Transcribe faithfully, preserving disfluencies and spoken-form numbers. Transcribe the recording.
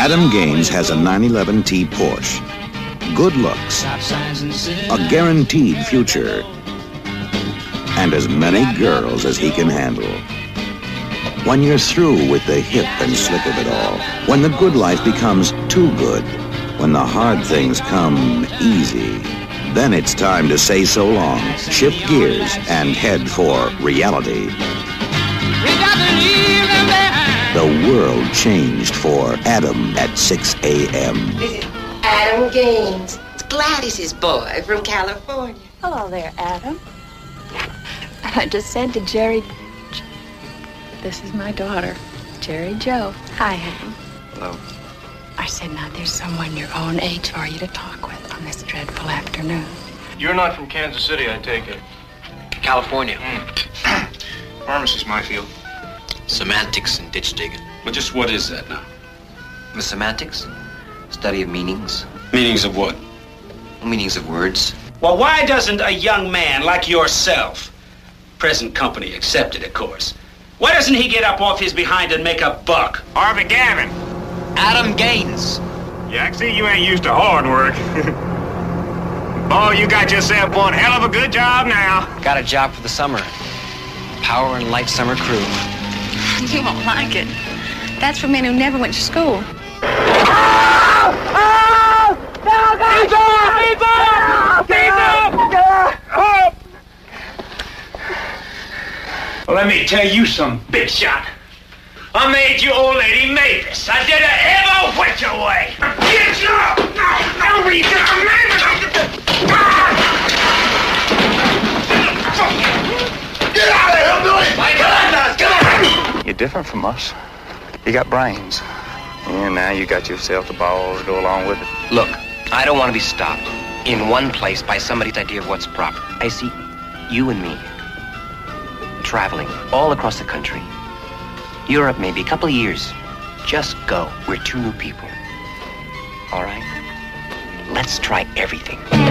Adam Gaines has a nine eleven T Porsche. Good looks, a guaranteed future, and as many girls as he can handle. When you're through with the hip and slick of it all, when the good life becomes too good, when the hard things come easy, then it's time to say so long, shift gears, and head for reality. The world changed for Adam at six A M This is Adam Gaines. It's Gladys's boy from California. Hello there, Adam. I just said to Jerry, this is my daughter, Jerry Joe. Hi, Adam. Hello. I said, now there's someone your own age for you to talk with on this dreadful afternoon. You're not from Kansas City, I take it. California. Mm. Pharmacy's my field. Semantics and ditch digging. But just what is that now? The semantics? Study of meanings. Meanings of what? Meanings of words. Well, why doesn't a young man like yourself, present company accepted, of course, why doesn't he get up off his behind and make a buck? Harvey Gavin. Adam Gaines. Yeah, I can see you ain't used to hard work. Boy, you got yourself one hell of a good job now. Got a job for the summer. Power and Light Summer Crew. You won't like it. That's for men who never went to school. Well, let me tell you some big shot. I made you old lady Mavis. I did it ever which way. Get up! Now read the commandments. Get out of here, Billy! My God, get out! You're different from us. You got brains. And now you got yourself the balls to go along with it. Look, I don't want to be stopped in one place by somebody's idea of what's proper. I see you and me traveling all across the country. Europe, maybe a couple of years. Just go. We're two new people. All right? Let's try everything.